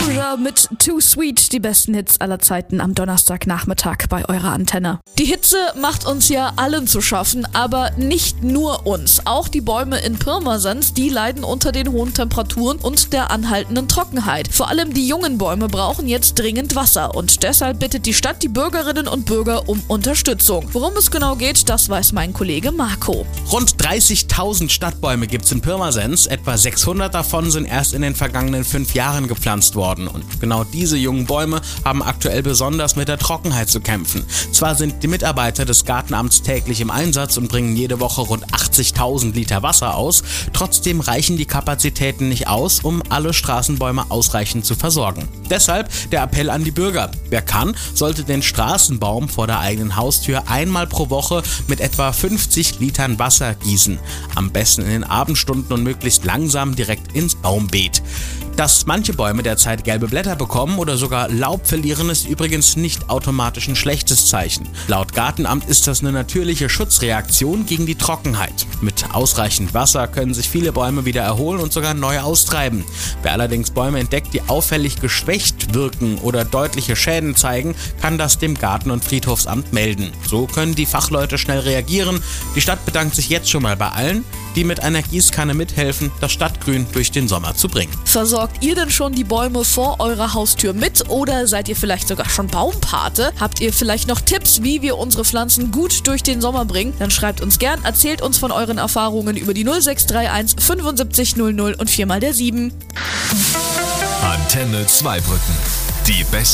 Doja mit Too Sweet, die besten Hits aller Zeiten am Donnerstagnachmittag bei eurer Antenne. Die Hitze macht uns ja allen zu schaffen, aber nicht nur uns. Auch die Bäume in Pirmasens, die leiden unter den hohen Temperaturen und der anhaltenden Trockenheit. Vor allem die jungen Bäume brauchen jetzt dringend Wasser und deshalb bittet die Stadt die Bürgerinnen und Bürger um Unterstützung. Worum es genau geht, das weiß mein Kollege Marco. Rund 30.000 Stadtbäume gibt es in Pirmasens. Etwa 600 davon sind erst in den vergangenen 5 Jahren gepflanzt worden. Und genau diese jungen Bäume haben aktuell besonders mit der Trockenheit zu kämpfen. Zwar sind die Mitarbeiter des Gartenamts täglich im Einsatz und bringen jede Woche rund 80.000 Liter Wasser aus, trotzdem reichen die Kapazitäten nicht aus, um alle Straßenbäume ausreichend zu versorgen. Deshalb der Appell an die Bürger. Wer kann, sollte den Straßenbaum vor der eigenen Haustür einmal pro Woche mit etwa 50 Litern Wasser gießen. Am besten in den Abendstunden und möglichst langsam direkt ins Baumbeet. Dass manche Bäume derzeit gelbe Blätter bekommen oder sogar Laub verlieren, ist übrigens nicht automatisch ein schlechtes Zeichen. Laut Gartenamt ist das eine natürliche Schutzreaktion gegen die Trockenheit. Mit ausreichend Wasser können sich viele Bäume wieder erholen und sogar neu austreiben. Wer allerdings Bäume entdeckt, die auffällig geschwächt wirken oder deutliche Schäden zeigen, kann das dem Garten- und Friedhofsamt melden. So können die Fachleute schnell reagieren. Die Stadt bedankt sich jetzt schon mal bei allen, die mit einer Gießkanne mithelfen, das Stadtgrün durch den Sommer zu bringen. Versorgt ihr denn schon die Bäume vor eurer Haustür mit oder seid ihr vielleicht sogar schon Baumpate? Habt ihr vielleicht noch Tipps, wie wir unsere Pflanzen gut durch den Sommer bringen? Dann schreibt uns gern, erzählt uns von euren Erfahrungen über die 0631 75 00 und 4 mal der 7. Antenne Zweibrücken. Die besten